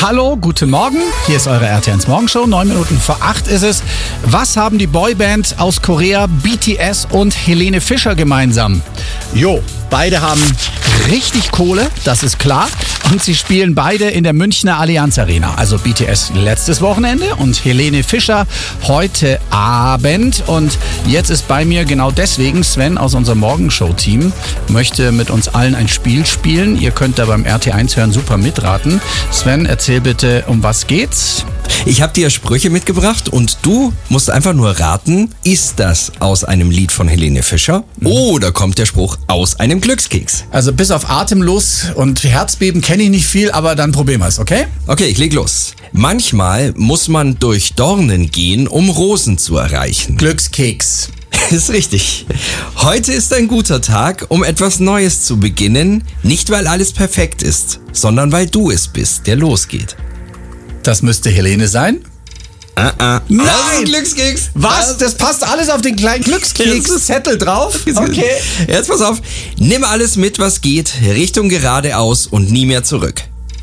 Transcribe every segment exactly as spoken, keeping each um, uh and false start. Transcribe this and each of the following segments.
Hallo, guten Morgen. Hier ist eure R T eins Morgenshow. Neun Minuten vor acht ist es. Was haben die Boyband aus Korea B T S und Helene Fischer gemeinsam? Jo, beide haben richtig Kohle, das ist klar. Und sie spielen beide in der Münchner Allianz Arena. Also B T S letztes Wochenende und Helene Fischer heute Abend. Und jetzt ist bei mir genau deswegen Sven aus unserem Morgenshow-Team. Möchte mit uns allen ein Spiel spielen. Ihr könnt da beim R T eins Hören super mitraten. Sven, erzähl bitte, um was geht's? Ich habe dir Sprüche mitgebracht und du musst einfach nur raten, ist das aus einem Lied von Helene Fischer mhm. oder kommt der Spruch aus einem Glückskeks? Also bis auf Atemlos und Herzbeben kenne ich nicht viel, aber dann probieren wir es, okay? Okay, ich leg los. Manchmal muss man durch Dornen gehen, um Rosen zu erreichen. Glückskeks. Ist richtig. Heute ist ein guter Tag, um etwas Neues zu beginnen. Nicht, weil alles perfekt ist, sondern weil du es bist, der losgeht. Das müsste Helene sein. Ah, ah. Nein! Das ist ein Glückskeks. Was? Das passt alles auf den kleinen Glückskeks-Zettel drauf? Okay. Jetzt pass auf. Nimm alles mit, was geht, Richtung geradeaus und nie mehr zurück.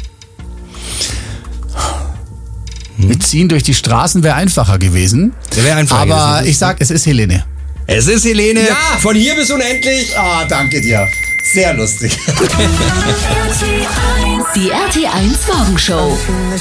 Hm. Mit Ziehen durch die Straßen wäre einfacher gewesen. Wäre einfacher Aber gewesen. ich sag, es ist Helene. Es ist Helene. Ja. Von hier bis unendlich. Ah, danke dir. Sehr lustig. Die R T eins Morgenshow.